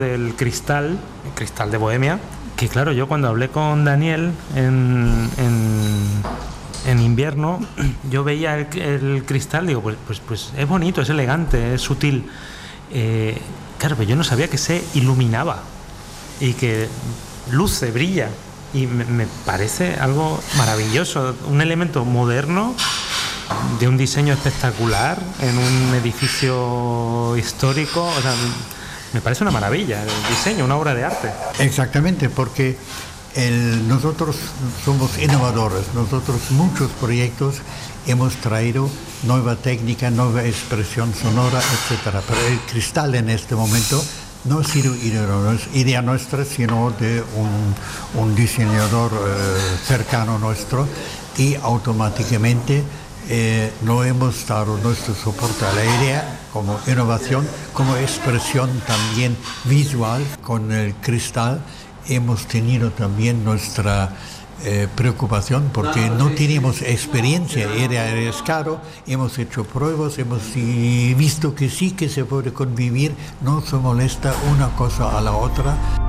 del cristal, el cristal de Bohemia, que claro, yo cuando hablé con Daniel en invierno, yo veía el cristal, digo, pues es bonito, es elegante, es sutil. Claro, pero yo no sabía que se iluminaba y que luce, brilla. Y me parece algo maravilloso, un elemento moderno de un diseño espectacular en un edificio histórico. O sea, me parece una maravilla el diseño, una obra de arte. Exactamente, porque nosotros somos innovadores, nosotros muchos proyectos hemos traído nueva técnica, nueva expresión sonora, etcétera. Pero el cristal en este momento no ha sido idea nuestra, sino de un diseñador cercano nuestro, y automáticamente no hemos dado nuestro soporte a la idea como innovación, como expresión también visual. Con el cristal hemos tenido también nuestra preocupación porque no teníamos experiencia, era arriesgado, hemos hecho pruebas, hemos visto que sí que se puede convivir, no se molesta una cosa a la otra.